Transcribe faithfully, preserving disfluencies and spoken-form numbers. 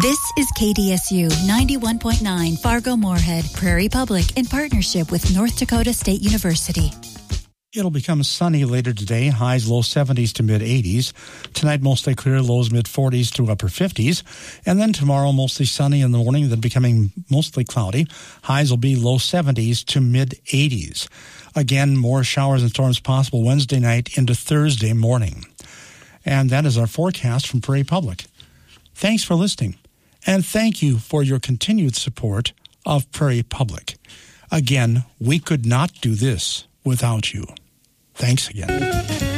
This is K D S U ninety-one point nine Fargo-Moorhead, Prairie Public, in partnership with North Dakota State University. It'll become sunny later today, highs low seventies to mid-eighties. Tonight, mostly clear, lows mid-forties to upper fifties. And then tomorrow, mostly sunny in the morning, then becoming mostly cloudy. Highs will be low seventies to mid-eighties. Again, more showers and storms possible Wednesday night into Thursday morning. And that is our forecast from Prairie Public. Thanks for listening. And thank you for your continued support of Prairie Public. Again, we could not do this without you. Thanks again.